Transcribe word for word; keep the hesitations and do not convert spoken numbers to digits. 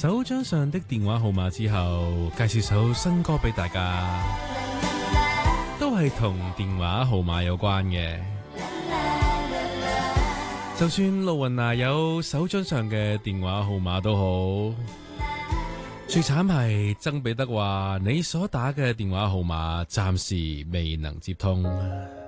手掌上的電話號碼之後，介紹首新歌俾大家，都係同電話號碼有關嘅。就算露雲娜有手掌上嘅電話號碼都好，最慘係曾比特話你所打嘅電話號碼暫時未能接通。